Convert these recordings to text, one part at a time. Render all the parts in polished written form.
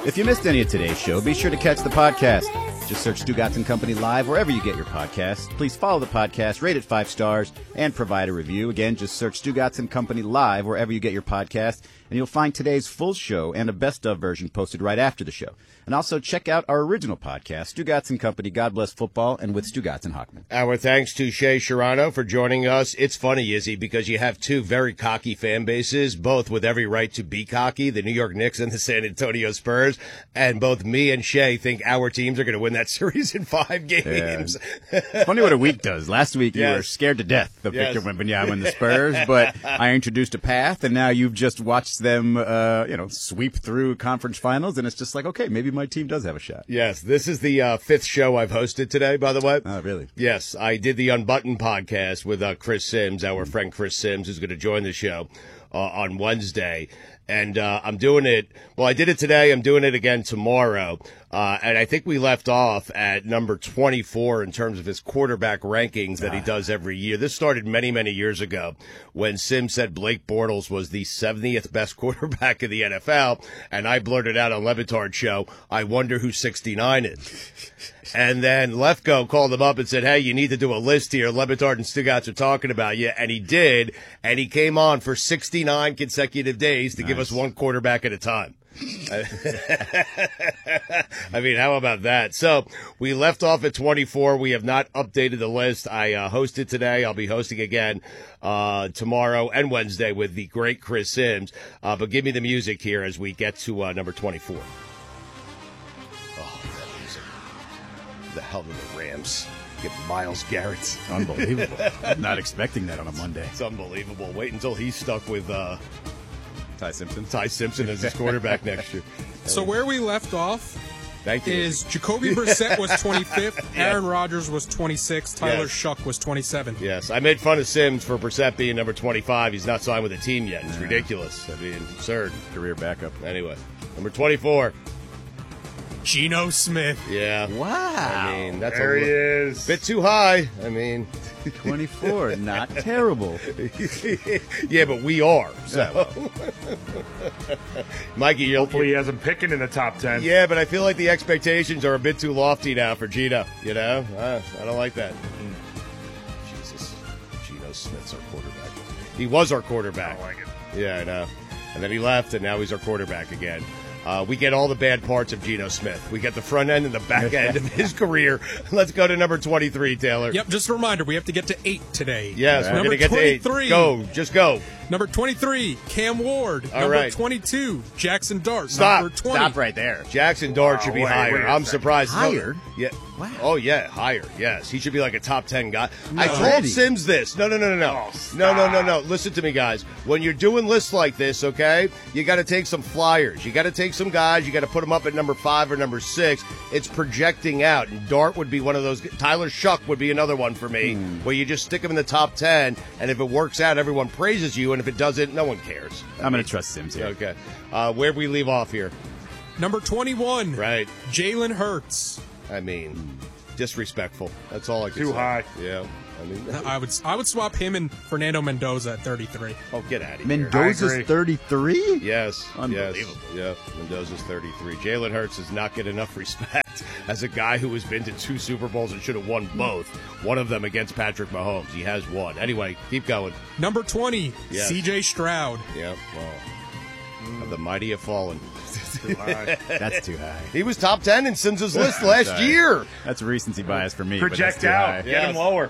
If you missed any of today's show, be sure to catch the podcast. Just search Stugotz & Company Live wherever you get your podcasts. Please follow the podcast, rate it 5 stars, and provide a review. Again, just search Stugotz & Company Live wherever you get your podcast, and you'll find today's full show and a best-of version posted right after the show. And also check out our original podcast, Stugotz & Company, God Bless Football, and with Stugotz and Hockman. Our thanks to Shea Serrano for joining us. It's funny, Izzy, because you have two very cocky fan bases, both with every right to be cocky, the New York Knicks and the San Antonio Spurs, and both me and Shea think our teams are going to win that series in 5 games. Yeah. Funny what a week does. Last week you were scared to death of Victor Wembanyama and the Spurs, but I introduced a path, and now you've just watched them, sweep through conference finals, and it's just like, okay, maybe my team does have a shot. Yes, this is the 5th show I've hosted today, by the way. Oh, really? Yes, I did the Unbuttoned podcast with Chris Sims, our friend Chris Sims, who's going to join the show on Wednesday. And I'm doing it, well, I did it today, I'm doing it again tomorrow. And I think we left off at number 24 in terms of his quarterback rankings that he does every year. This started many, many years ago when Sims said Blake Bortles was the 70th best quarterback in the NFL. And I blurted out on Le Batard show, I wonder who 69 is. And then Lefko called him up and said, hey, you need to do a list here. Le Batard and Stugotz are talking about you. And he did. And he came on for 69 consecutive days to give us one quarterback at a time. I mean, how about that? So we left off at 24. We have not updated the list. I hosted today. I'll be hosting again tomorrow and Wednesday with the great Chris Sims. But give me the music here as we get to number 24. Oh, that music. The hell of the Rams. Get Myles Garrett. Unbelievable. I'm not expecting that on a Monday. It's unbelievable. Wait until he's stuck with Ty Simpson as his quarterback next year. So where we left off is Jacoby Brissett was 25th, Aaron Rodgers was 26th, Tyler Shuck was 27th. Yes, I made fun of Sims for Brissett being number 25. He's not signed with a team yet. It's ridiculous. I mean, absurd. Career backup. Anyway, number 24. Geno Smith. Yeah. Wow. I mean, that's there he is. Bit too high. I mean, 24, not terrible. Yeah, but we are. So, Mikey, hopefully he hasn't picking in the top 10. Yeah, but I feel like the expectations are a bit too lofty now for Geno. You know, I don't like that. Jesus, Geno Smith's our quarterback. He was our quarterback. I don't like it. Yeah, I know. And then he left, and now he's our quarterback again. We get all the bad parts of Geno Smith. We get the front end and the back end of his career. Let's go to number 23, Taylor. Yep, just a reminder, we have to get to 8 today. Yes, we're going to get to 8. Go, just go. Number 23, Cam Ward. All number right. 22, Jackson Dart. Stop. Number 20. Stop right there. Jackson Dart should be higher. I'm surprised. Higher? Yeah. Wow. Oh, yeah, higher. Yes. He should be like a top 10 guy. No. I told Already. Sims this. No. No. Listen to me, guys. When you're doing lists like this, okay, you got to take some flyers. You got to take some guys. You got to put them up at number 5 or number 6. It's projecting out. And Dart would be one of those. Tyler Shuck would be another one for me, where you just stick him in the top 10. And if it works out, everyone praises you. And if it doesn't, no one cares. I'm going to trust Sims here. Okay. Where'd we leave off here? Number 21, Right. Jalen Hurts. I mean, disrespectful. That's all I can say. Too high. Yeah. I mean, I would swap him and Fernando Mendoza at 33. oh, get out of here. Mendoza's I agree. 33? Yes. Unbelievable. Yes. Yeah. Mendoza's 33. Jalen Hurts does not get enough respect as a guy who has been to 2 Super Bowls and should have won both. One of them against Patrick Mahomes. He has won. Anyway, keep going. Number 20, Yes. C.J. Stroud. Yeah. Well, the mighty have fallen. Too high. That's too high. He was top 10 in Sims's list last Sorry. year. That's recency bias for me. Project but out. that's too Get him lower.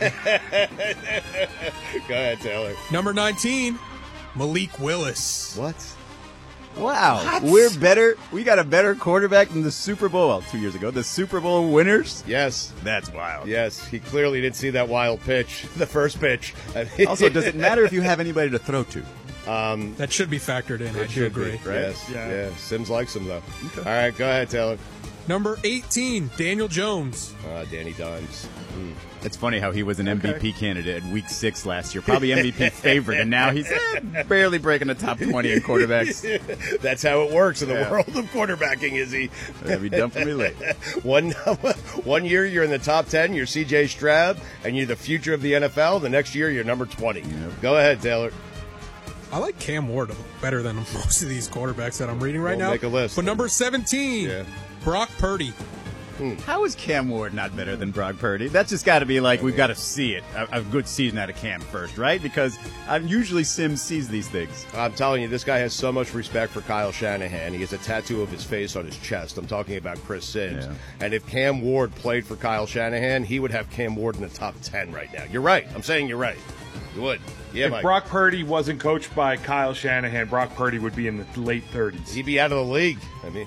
Go ahead, Taylor. Number 19, Malik Willis. What? high. Wow. We're better. We got a better quarterback than the Super Bowl. Well, 2 years ago. The Super Bowl winners? Yes. That's wild. Yes. He clearly didn't see that wild pitch, the first pitch. Also, does it matter if you have anybody to throw to? That should be factored in. I do agree. Right? Yes. Yeah. Yeah. Sims likes him, though. All right. Go ahead, Taylor. Number 18, Daniel Jones. Danny Dimes. It's funny how he was an MVP candidate in Week 6 last year, probably MVP favorite, and now he's barely breaking the top 20 in quarterbacks. That's how it works in the world of quarterbacking, Izzy. That'd be done for me late. One year you're in the top 10, you're C.J. Stroud, and you're the future of the NFL. The next year you're number 20. Go ahead, Taylor. I like Cam Ward better than most of these quarterbacks that I'm reading right now. Make a list. But number 17, Brock Purdy. How is Cam Ward not better than Brock Purdy? That's just got to be like, we've got to see it, a good season out of Cam first, right? Because usually Sims sees these things. I'm telling you, this guy has so much respect for Kyle Shanahan. He has a tattoo of his face on his chest. I'm talking about Chris Sims. Yeah. And if Cam Ward played for Kyle Shanahan, he would have Cam Ward in the top 10 right now. You're right. I'm saying you're right. You would. Yeah, if Mike. Brock Purdy wasn't coached by Kyle Shanahan, Brock Purdy would be in the late 30s. He'd be out of the league. I mean,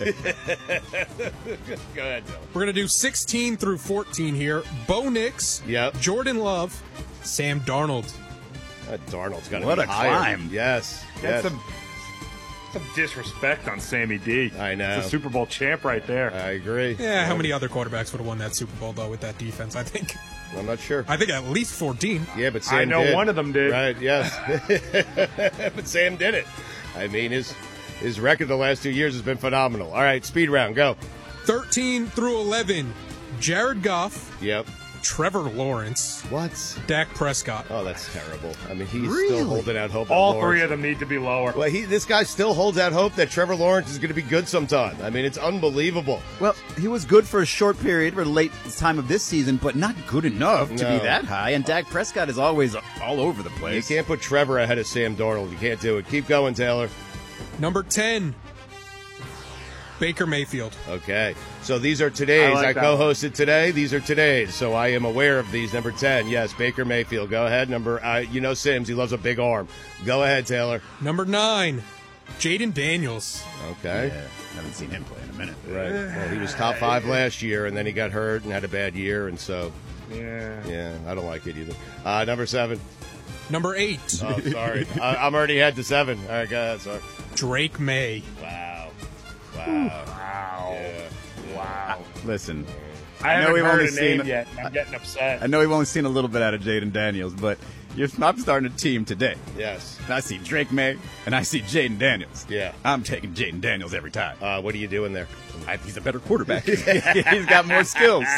go ahead, Dylan. We're going to do 16 through 14 here. Bo Nix, Jordan Love, Sam Darnold. Darnold's got to be What a higher. climb. Yes. That's yes. some disrespect on Sammy D. I know. It's a Super Bowl champ right there. I agree. Yeah, how many other quarterbacks would have won that Super Bowl, though, with that defense, I think? I'm not sure. I think at least 14. Yeah, but Sam I know did. one of them did. Right, yes. But Sam did it. I mean, his record the last 2 years has been phenomenal. All right, speed round, go. 13 through 11, Jared Goff. Yep. Trevor Lawrence. What? Dak Prescott. Oh, that's terrible. I mean, he's Really? still holding out hope. All that three Lawrence- of them need to be lower. Well, this guy still holds out hope that Trevor Lawrence is going to be good sometime. I mean, it's unbelievable. Well, he was good for a short period for the late time of this season, but not good enough to No. be that high. And Dak Prescott is always all over the You place. can't put Trevor ahead of Sam Darnold. You can't do it. Keep going, Taylor. Number 10, Baker Mayfield. Okay. So these are today's. I like I that co-hosted today. These are today's. So I am aware of these. Number 10, yes, Baker Mayfield. Go ahead. Sims. He loves a big arm. Go ahead, Taylor. Number 9, Jaden Daniels. Okay. Yeah, haven't seen him play in a minute. Right. Well, he was top 5 last year, and then he got hurt and had a bad year, and so, Yeah. I don't like it either. Number 7. Number 8, Oh, sorry. I'm already head to 7. All right, go ahead. Sorry. Drake May. Wow. Wow. Yeah. Wow. Listen, I know haven't we've heard only a seen- name yet, and I'm getting upset. I know we've only seen a little bit out of Jaden Daniels, but I'm starting a team today. Yes. And I see Drake May, and I see Jaden Daniels. Yeah. I'm taking Jaden Daniels every time. What are you doing there? He's a better quarterback. He's got more skills.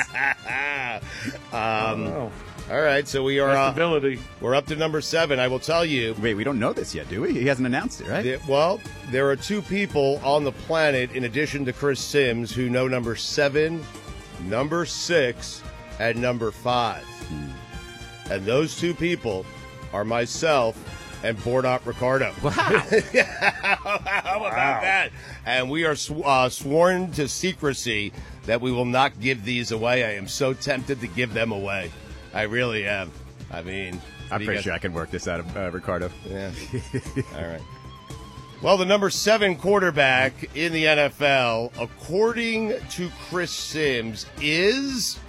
All right, so we are Ability. we're up to number 7. I will tell you. Wait, we don't know this yet, do we? He hasn't announced it, right? There are 2 people on the planet, in addition to Chris Sims, who know number 7, number 6, and number 5. And those 2 people are myself and Bordot Ricardo. Wow. How about that? And we are sworn to secrecy that we will not give these away. I am so tempted to give them away. I really am. I mean, I'm pretty sure I can work this out of Ricardo. Yeah. All right. Well, the number 7 quarterback in the NFL, according to Chris Sims, is...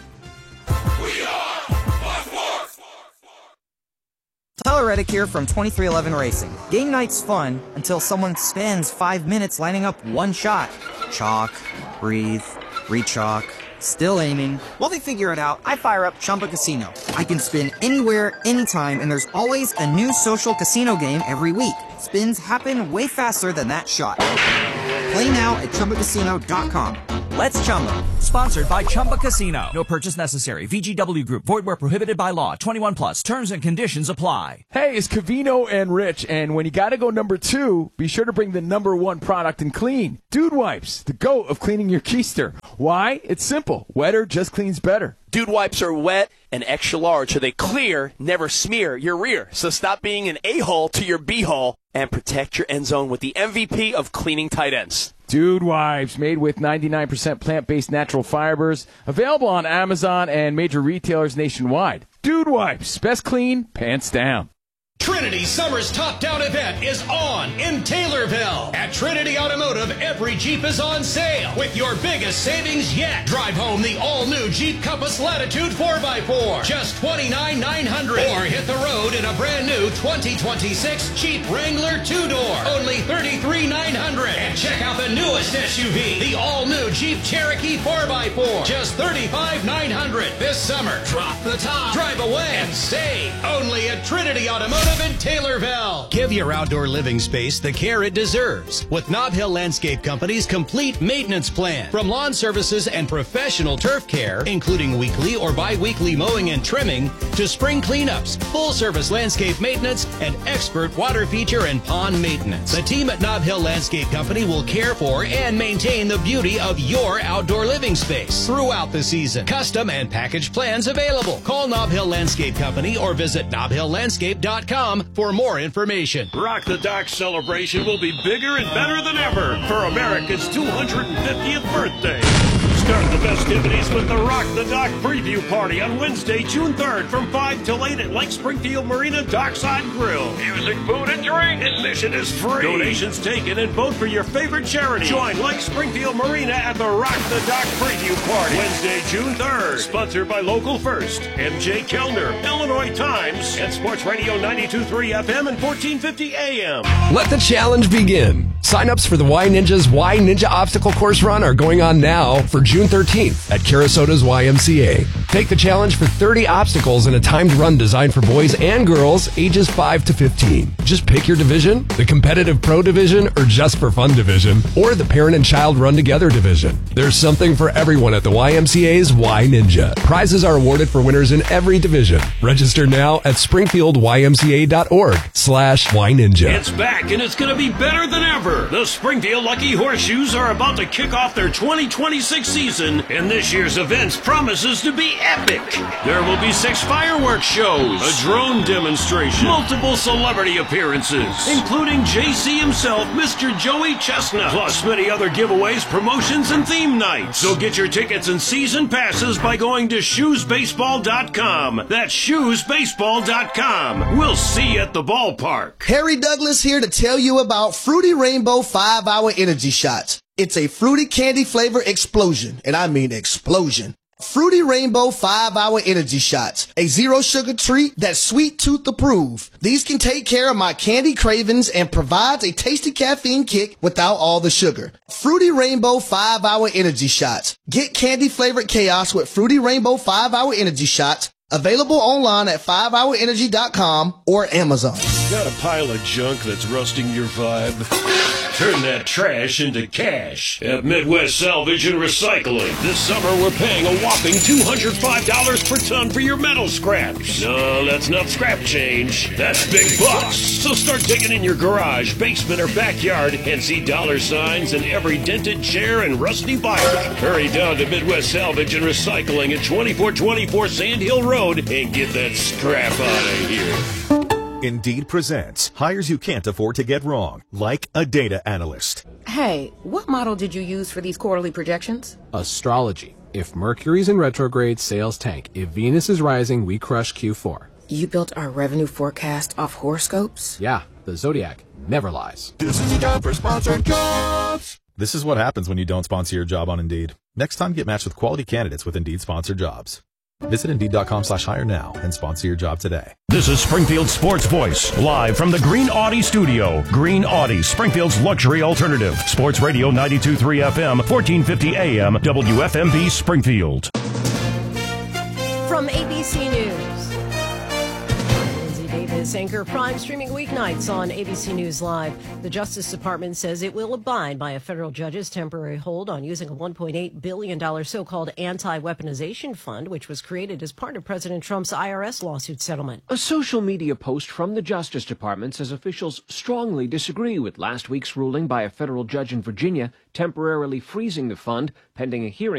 Tyler Reddick here from 2311 Racing. Game night's fun until someone spends 5 minutes lining up one shot. Chalk, breathe, re-chalk, still aiming. While they figure it out, I fire up Chumba Casino. I can spin anywhere, anytime, and there's always a new social casino game every week. Spins happen way faster than that shot. Play now at ChumbaCasino.com. Let's Chumba. Sponsored by Chumba Casino. No purchase necessary. VGW Group. Void where prohibited by law. 21 plus. Terms and conditions apply. Hey, it's Covino and Rich, and when you gotta go number 2, be sure to bring the number 1 product in clean. Dude Wipes, the GOAT of cleaning your keister. Why? It's simple. Wetter just cleans better. Dude Wipes are wet and extra large, so they clear, never smear your rear. So stop being an a-hole to your b-hole and protect your end zone with the MVP of cleaning tight ends. Dude Wipes, made with 99% plant-based natural fibers, available on Amazon and major retailers nationwide. Dude Wipes, best clean, pants down. Trinity Summer's Top Down event is on in Taylorville. At Trinity Automotive, every Jeep is on sale with your biggest savings yet. Drive home the all-new Jeep Compass Latitude 4x4, just $29,900. Or hit the road in a brand-new 2026 Jeep Wrangler 2-door, only $33,900. And check out the newest SUV, the all-new all-new Jeep Cherokee 4x4. Just $35,900 this summer. Drop the top, drive away, and save. Only at Trinity Automotive in Taylorville. Give your outdoor living space the care it deserves with Nob Hill Landscape Company's complete maintenance plan. From lawn services and professional turf care, including weekly or bi-weekly mowing and trimming, to spring cleanups, full-service landscape maintenance, and expert water feature and pond maintenance. The team at Nob Hill Landscape Company will care for and maintain the beauty of your outdoor living space throughout the season. Custom and package plans available. Call Nob Hill Landscape Company or visit nobhilllandscape.com for more information. Rock the Dock celebration will be bigger and better than ever for America's 250th birthday. Start the festivities with the Rock the Dock preview party on Wednesday, June 3rd from 5 till 8 at Lake Springfield Marina Dockside Grill. Music, food, and drink. Admission is free. Donations taken and vote for your favorite charity. Join Lake Springfield Marina at the Rock the Dock preview party Wednesday, June 3rd. Sponsored by Local First, MJ Kellner, Illinois Times, and Sports Radio 92.3 FM and 1450 AM. Let the challenge begin. Sign-ups for the Y Ninja's Y Ninja Obstacle Course Run are going on now for June 13th at Carasota's YMCA. Take the challenge for 30 obstacles in a timed run designed for boys and girls ages 5 to 15. Just pick your division, the competitive pro division or just for fun division, or the parent and child run together division. There's something for everyone at the YMCA's Y Ninja. Prizes are awarded for winners in every division. Register now at springfieldymca.org/Y Ninja. It's back and it's going to be better than ever. The Springfield Lucky Horseshoes are about to kick off their 2026 season, and this year's events promises to be epic. There will be 6 fireworks shows, a drone demonstration, multiple celebrity appearances, including JC himself, Mr. Joey Chestnut, plus many other giveaways, promotions, and theme nights. So get your tickets and season passes by going to shoesbaseball.com. That's shoesbaseball.com. We'll see you at the ballpark. Harry Douglas here to tell you about Fruity Rainbow 5-Hour Energy Shots. It's a fruity candy flavor explosion, and I mean explosion. Fruity Rainbow 5-Hour Energy Shots, a zero sugar treat that's sweet tooth approved. These can take care of my candy cravings and provides a tasty caffeine kick without all the sugar. Fruity Rainbow 5-Hour Energy Shots. Get candy flavored chaos with Fruity Rainbow 5-Hour Energy Shots. Available online at 5hourenergy.com or Amazon. Got a pile of junk that's rusting your vibe? Turn that trash into cash at Midwest Salvage and Recycling. This summer, we're paying a whopping $205 per ton for your metal scraps. No, that's not scrap change. That's big bucks. So start digging in your garage, basement, or backyard and see dollar signs in every dented chair and rusty bike. Hurry down to Midwest Salvage and Recycling at 2424 Sand Hill Road and get that scrap out of here. Indeed presents hires you can't afford to get wrong, like a data analyst. Hey, what model did you use for these quarterly projections? Astrology. If Mercury's in retrograde, sales tank. If Venus is rising, we crush Q4. You built our revenue forecast off horoscopes? Yeah, the Zodiac never lies. This is a job for sponsored jobs. This is what happens when you don't sponsor your job on Indeed. Next time, get matched with quality candidates with Indeed sponsored jobs. Visit Indeed.com/hire now and sponsor your job today. This is Springfield Sports Voice, live from the Green Audi studio. Green Audi, Springfield's luxury alternative. Sports Radio 92.3 FM, 1450 AM, WFMB Springfield. From ABC News. Davis, Anchor Prime, streaming weeknights on ABC News Live. The Justice Department says it will abide by a federal judge's temporary hold on using a $1.8 billion so-called anti-weaponization fund, which was created as part of President Trump's IRS lawsuit settlement. A social media post from the Justice Department says officials strongly disagree with last week's ruling by a federal judge in Virginia temporarily freezing the fund pending a hearing